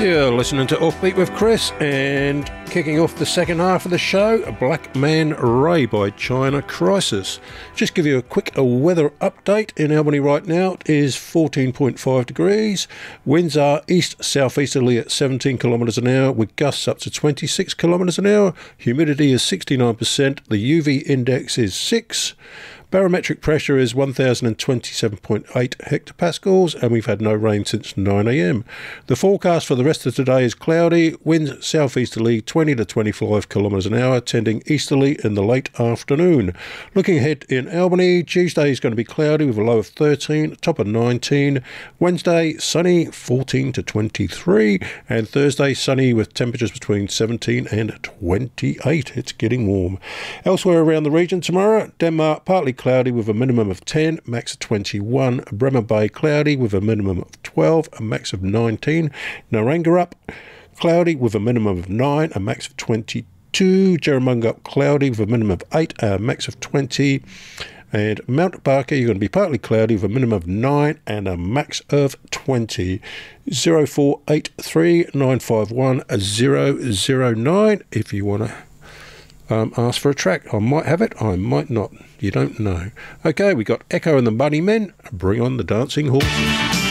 You're listening to Offbeat with Chris, and kicking off the second half of the show, Black Man Ray by China Crisis. Just give you a quick weather update. In Albany right now it is 14.5 degrees. Winds are east-southeasterly at 17 kilometres an hour with gusts up to 26 kilometres an hour. Humidity is 69%. The UV index is 6. Barometric pressure is 1027.8 hectopascals, and we've had no rain since 9 a.m. The forecast for the rest of today is cloudy, winds southeasterly 20 to 25 kilometres an hour, tending easterly in the late afternoon. Looking ahead in Albany, Tuesday is going to be cloudy with a low of 13, top of 19. Wednesday, sunny, 14 to 23, and Thursday, sunny with temperatures between 17 and 28. It's getting warm. Elsewhere around the region tomorrow, Denmark, partly cloudy with a minimum of 10, max of 21. Bremer Bay, cloudy with a minimum of 12, a max of 19. Narangarup, cloudy with a minimum of 9, a max of 22. Jerramungup, cloudy with a minimum of 8, a max of 20. And Mount Barker, you're going to be partly cloudy with a minimum of 9 and a max of 20. 0483 951 009 if you want to ask for a track. I might have it, I might not. You don't know. Okay, we got Echo and the Bunnymen. Bring on the dancing horses.